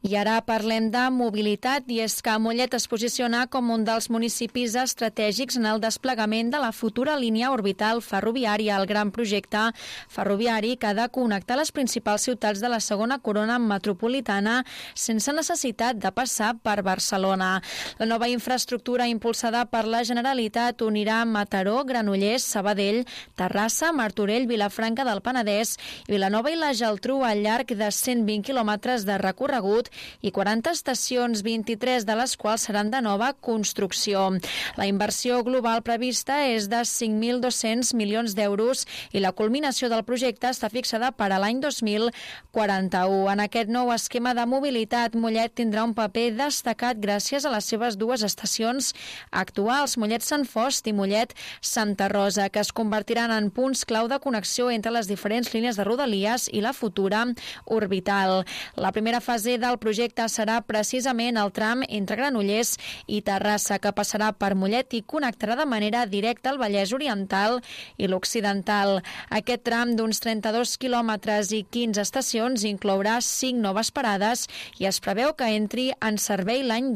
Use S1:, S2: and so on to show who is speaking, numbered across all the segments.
S1: I ara parlem de mobilitat, i és que Mollet es posiciona com un dels municipis estratègics en el desplegament de la futura línia orbital ferroviària, el gran projecte ferroviari que ha de connectar les principals ciutats de la segona corona metropolitana sense necessitat de passar per Barcelona. La nova infraestructura impulsada per la Generalitat unirà Mataró, Granollers, Sabadell, Terrassa, Martorell, Vilafranca del Penedès i Vilanova i la Geltrú al llarg de 120 quilòmetres de recorregut i 40 estacions, 23 de les quals seran de nova construcció. La inversió global prevista és de 5.200 milions d'euros i la culminació del projecte està fixada per a l'any 2041. En aquest nou esquema de mobilitat, Mollet tindrà un paper destacat gràcies a les seves dues estacions actuals, Mollet Sant Fost i Mollet Santa Rosa, que es convertiran en punts clau de connexió entre les diferents línies de Rodalies i la futura orbital. La primera fase del projecte serà precisament el tram entre Granollers i Terrassa, que passarà per Mollet i connectarà de manera directa el Vallès Oriental i l'Occidental. Aquest tram d'uns 32 quilòmetres i 15 estacions inclourà 5 noves parades i es preveu que entri en servei l'any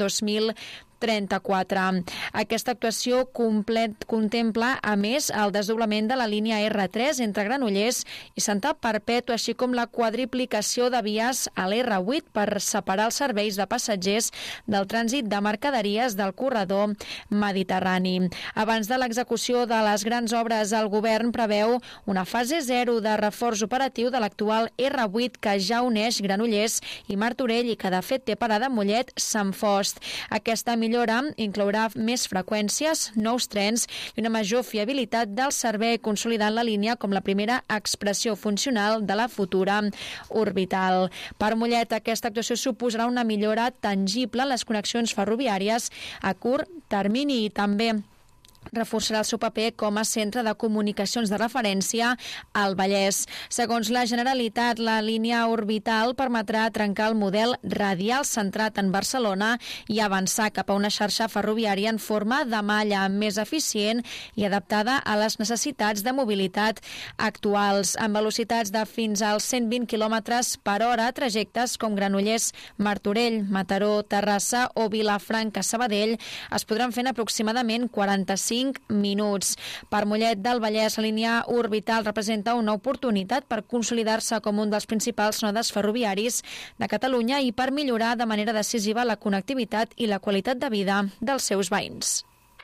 S1: 2034. Aquesta actuació contempla, a més, el desdoblament de la línia R3 entre Granollers i Santa Perpètua, així com la quadriplicació de vies a l'R8 per separar els serveis de passatgers del trànsit de mercaderies del corredor mediterrani. Abans de l'execució de les grans obres, el govern preveu una fase 0 de reforç operatiu de l'actual R8 que ja uneix Granollers i Martorell i que de fet té parada a Mollet Sant Fost. Aquesta millora inclourà més freqüències, nous trens i una major fiabilitat del servei, consolidant la línia com la primera expressió funcional de la futura orbital. Per Mollet, aquesta actuació suposarà una millora tangible en les connexions ferroviàries a curt termini i també reforçarà el seu paper com a centre de comunicacions de referència al Vallès. Segons la Generalitat, la línia orbital permetrà trencar el model radial centrat en Barcelona i avançar cap a una xarxa ferroviària en forma de malla més eficient i adaptada a les necessitats de mobilitat actuals, amb velocitats de fins als 120 km per hora, trajectes com Granollers, Martorell, Mataró, Terrassa o Vilafranca, Sabadell es podran fer en aproximadament 45 minuts. Per Mollet del Vallès, la línia orbital representa una oportunitat per consolidar-se com un dels principals nodes ferroviaris de Catalunya i per millorar de manera decisiva la connectivitat i la qualitat de vida dels seus veïns.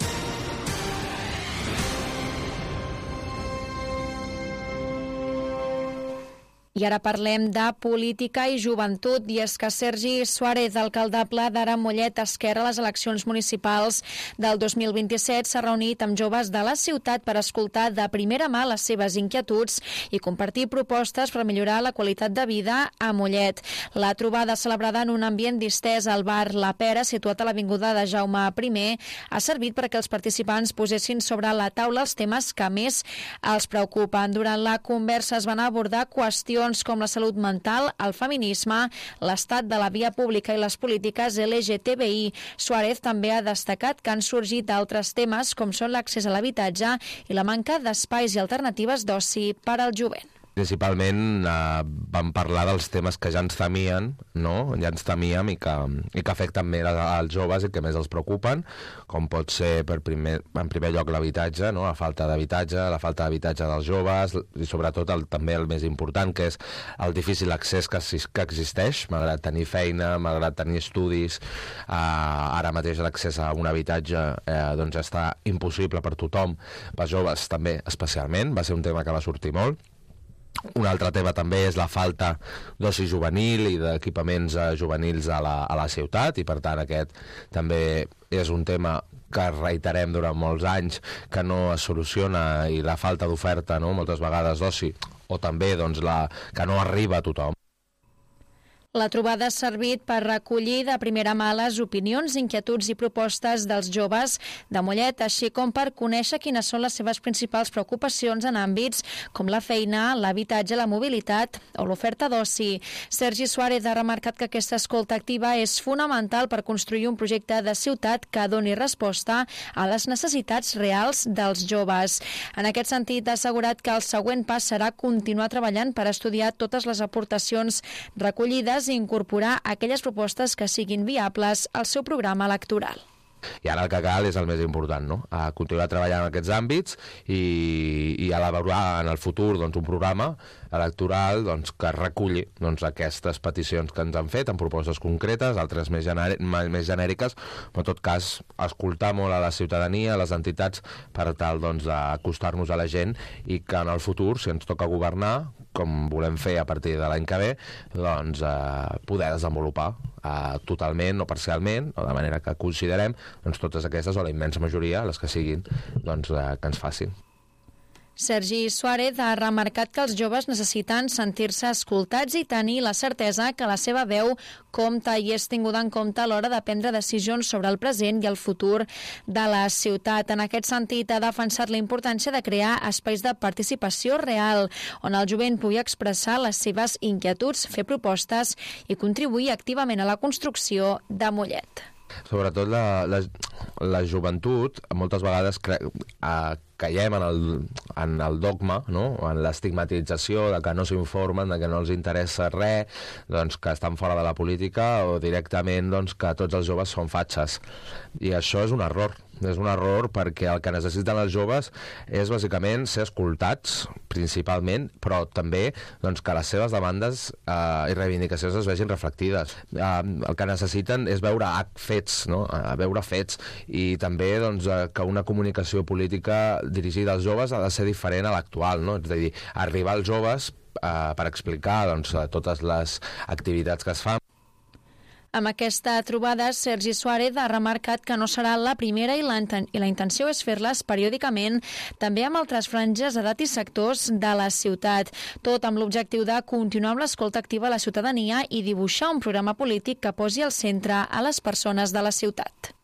S1: I ara parlem de política i joventut, i és que Sergi Suárez, alcaldable d'Ara Mollet Esquerra a les eleccions municipals del 2027, s'ha reunit amb joves de la ciutat per escoltar de primera mà les seves inquietuds i compartir propostes per millorar la qualitat de vida a Mollet. La trobada, celebrada en un ambient distès al bar La Pera, situat a l'avinguda de Jaume I, ha servit perquè els participants posessin sobre la taula els temes que més els preocupen. Durant la conversa es van abordar qüestions com la salut mental, el feminisme, l'estat de la via pública i les polítiques LGTBI. Suárez també ha destacat que han sorgit altres temes com són l'accés a l'habitatge i la manca d'espais i alternatives d'oci per al jovent.
S2: Principalment vam parlar dels temes que ja ens temien, no? Ja ens temíem i que afecten més als joves i que més els preocupen, com pot ser en primer lloc l'habitatge, no? La falta d'habitatge dels joves i sobretot també el més important, que és el difícil accés que existeix, malgrat tenir feina, malgrat tenir estudis. Ara mateix l'accés a un habitatge doncs està impossible per tothom, per joves també especialment, va ser un tema que va sortir molt. Un altre tema també és la falta d'oci juvenil i d'equipaments juvenils a la ciutat, i per tant aquest també és un tema que reiterem durant molts anys, que no es soluciona, i la falta d'oferta, no? Moltes vegades d'oci, o també doncs, que no arriba a tothom.
S1: La trobada ha servit per recollir de primera mà les opinions, inquietuds i propostes dels joves de Mollet, així com per conèixer quines són les seves principals preocupacions en àmbits com la feina, l'habitatge, la mobilitat o l'oferta d'oci. Sergi Suárez ha remarcat que aquesta escolta activa és fonamental per construir un projecte de ciutat que doni resposta a les necessitats reals dels joves. En aquest sentit, ha assegurat que el següent pas serà continuar treballant per estudiar totes les aportacions recollides joves i incorporar aquelles propostes que siguin viables al seu programa electoral.
S2: I ara el que cal és el més important, no? A continuar treballant en aquests àmbits i elaborar en el futur un programa electoral que reculli aquestes peticions que ens han fet en propostes concretes, altres més genèriques, però en tot cas escoltar molt a la ciutadania, a les entitats, per tal d'acostar-nos a la gent i que en el futur, si ens toca governar, com volem fer a partir de l'any que ve, poder desenvolupar totalment o parcialment, o de manera que considerem totes aquestes, o la immensa majoria, les que siguin, que ens facin.
S1: Sergi Suárez ha remarcat que els joves necessiten sentir-se escoltats i tenir la certesa que la seva veu compta i és tinguda en compte a l'hora de prendre decisions sobre el present i el futur de la ciutat. En aquest sentit, ha defensat la importància de crear espais de participació real, on el jovent pugui expressar les seves inquietuds, fer propostes i contribuir activament a la construcció de Mollet.
S2: Sobretot la joventut, moltes vegades caiem en el dogma, no? En l'estigmatització de que no s'informen, de que no els interessa res, que estan fora de la política, o directament que tots els joves són fatxes. I això és un error. És un error perquè el que necessiten els joves és bàsicament ser escoltats, principalment, però també que les seves demandes i reivindicacions es vegin reflectides. El que necessiten és veure fets, no? Veure fets, i també que una comunicació política dirigida als joves ha de ser diferent a l'actual, no? És a dir, arribar als joves per explicar totes les activitats que es fan.
S1: Amb aquesta trobada, Sergi Suárez ha remarcat que no serà la primera i la intenció és fer-les periòdicament, també amb altres franges d'edat i sectors de la ciutat. Tot amb l'objectiu de continuar amb l'escolta activa a la ciutadania i dibuixar un programa polític que posi al centre a les persones de la ciutat.